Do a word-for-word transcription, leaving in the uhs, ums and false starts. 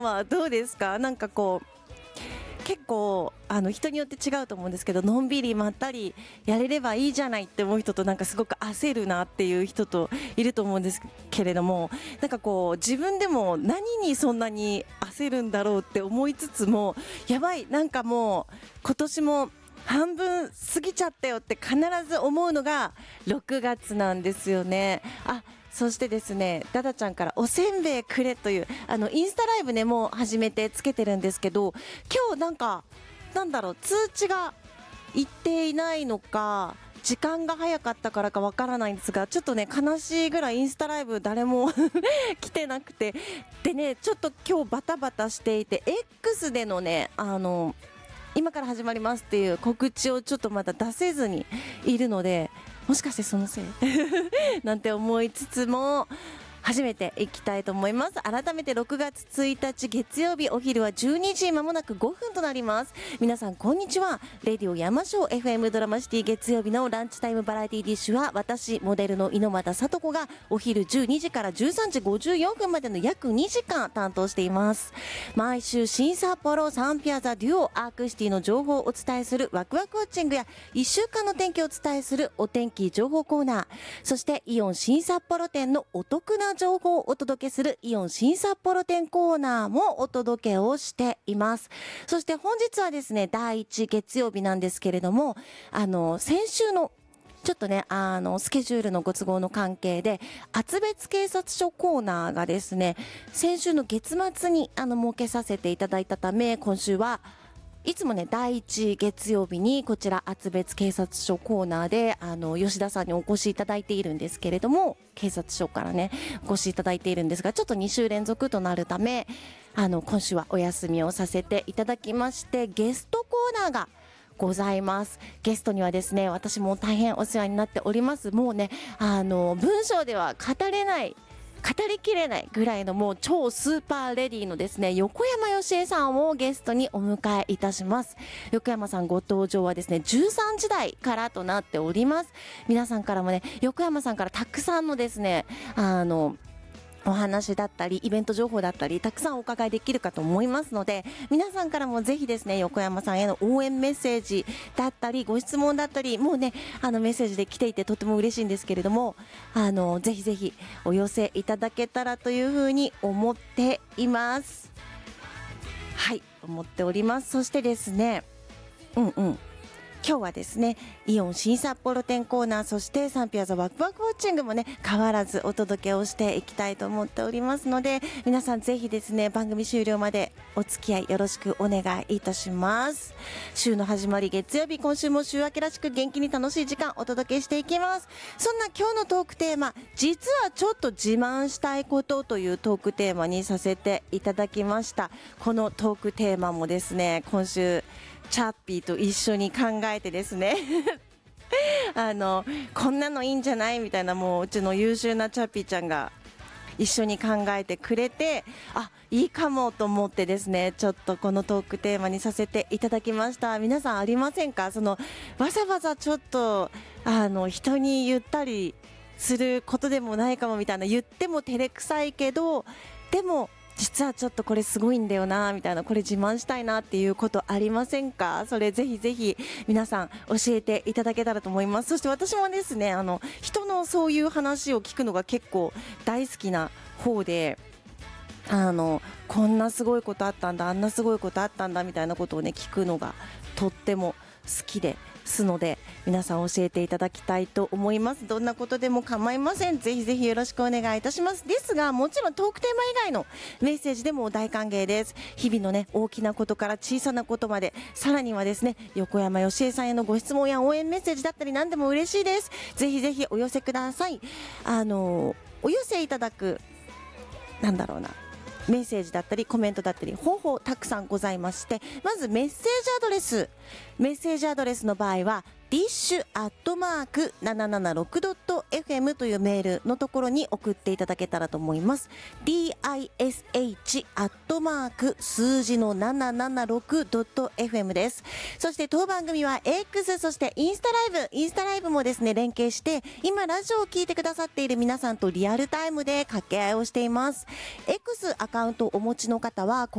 はどうですか？なんかこう結構あの人によって違うと思うんですけど、のんびりまったりやれればいいじゃないって思う人と、なんかすごく焦るなっていう人といると思うんですけれども、なんかこう自分でも何にそんなに焦るんだろうって思いつつも、やばい、なんかもう今年も半分過ぎちゃったよって必ず思うのがろくがつなんですよね。あ、そしてですね、ダダちゃんからおせんべいくれというあのインスタライブねもう始めてつけてるんですけど、今日なんかなんだろう、通知がいっていないのか時間が早かったからかわからないんですが、ちょっとね悲しいぐらいインスタライブ誰も来てなくて、でねちょっと今日バタバタしていて X でのねあの今から始まりますっていう告知をちょっとまだ出せずにいるので、もしかしてそのせいなんて思いつつも始めていきたいと思います。改めてろくがつついたち月曜日、お昼はじゅうにじまもなくごふんとなります。皆さんこんにちは。レディオ山椒 エフエム ドラマシティ月曜日のランチタイムバラエティディッシュは、私モデルの猪俣さと子がお昼じゅうにじからじゅうさんじごじゅうよんぷんまでの約にじかん担当しています。毎週新札幌サンピアザデュオアークシティの情報をお伝えするワクワクウォッチングや、いっしゅうかんの天気をお伝えするお天気情報コーナー、そしてイオン新札幌店のお得な情報をお届けするイオン新札幌店コーナーもお届けをしています。そして本日はですね、だいいち月曜日なんですけれども、あの先週のちょっとね、あの、スケジュールのご都合の関係で、厚別警察署コーナーがですね、先週の月末に、あの、設けさせていただいたため、今週はいつもね、だいいち月曜日にこちら厚別警察署コーナーで、あの、吉田さんにお越しいただいているんですけれども、警察署からね、お越しいただいているんですが、ちょっとに週連続となるため、あの、今週はお休みをさせていただきまして、ゲストコーナーがございます。ゲストにはですね、私も大変お世話になっております。もうね、あの、文章では語れない、語りきれないぐらいのもう超スーパーレディーのですね、横山よしえさんをゲストにお迎えいたします。横山さんご登場はですね、じゅうさんじ台からとなっております。皆さんからもね、横山さんからたくさんのですね、あの、お話だったりイベント情報だったりたくさんお伺いできるかと思いますので、皆さんからもぜひですね、横山さんへの応援メッセージだったりご質問だったり、もうねあのメッセージで来ていてとても嬉しいんですけれども、あのぜひぜひお寄せいただけたらというふうに思っています。はい思っております。そしてですね、うんうん今日はですね、イオン新札幌店コーナー、そしてサンピアザワクワクウォッチングもね変わらずお届けをしていきたいと思っておりますので、皆さんぜひですね番組終了までお付き合いよろしくお願いいたします。週の始まり月曜日、今週も週明けらしく元気に楽しい時間お届けしていきます。そんな今日のトークテーマ、実はちょっと自慢したいことというトークテーマにさせていただきました。このトークテーマもですね、今週チャッピーと一緒に考えてですねあのこんなのいいんじゃないみたいな、もううちの優秀なチャッピーちゃんが一緒に考えてくれて、あ、いいかもと思ってですね、ちょっとこのトークテーマにさせていただきました。皆さんありませんか？そのわざわざちょっとあの人に言ったりすることでもないかもみたいな、言っても照れくさいけどでも実はちょっとこれすごいんだよなみたいな、これ自慢したいなっていうことありませんか？それぜひぜひ皆さん教えていただけたらと思います。そして私もですね、あの人のそういう話を聞くのが結構大好きな方で、あのこんなすごいことあったんだ、あんなすごいことあったんだみたいなことをね聞くのがとっても好きですので、皆さん教えていただきたいと思います。どんなことでも構いません。ぜひぜひよろしくお願いいたします。ですが、もちろんトークテーマ以外のメッセージでも大歓迎です。日々のね大きなことから小さなことまで、さらにはですね横山よしえさんへのご質問や応援メッセージだったり何でも嬉しいです。ぜひぜひお寄せください。あのお寄せいただくなんだろうなメッセージだったりコメントだったり方法たくさんございまして、まずメッセージアドレスメッセージアドレスの場合は ディッシュ アットマーク ななななろく ドット エフエム というメールのところに送っていただけたらと思います。 ディッシュ アットマーク 数字の ななななろく ドット エフエム です。そして当番組は X、 そしてインスタライブインスタライブもですね連携して、今ラジオを聞いてくださっている皆さんとリアルタイムで掛け合いをしています。 X アカウントをお持ちの方は